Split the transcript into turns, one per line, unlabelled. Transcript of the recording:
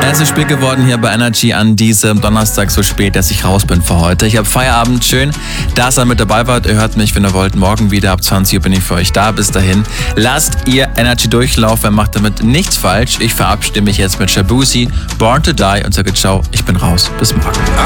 Es ist spät geworden hier bei Energy an diesem Donnerstag so spät, dass ich raus bin für heute. Ich habe Feierabend, schön, dass ihr mit dabei wart. Ihr hört mich, wenn ihr wollt, morgen wieder ab 20 Uhr bin ich für euch da. Bis dahin, lasst ihr Energy durchlaufen, macht damit nichts falsch. Ich verabschiede mich jetzt mit Shabuzi, Born to Die und sage ciao, ich bin raus. Bis morgen.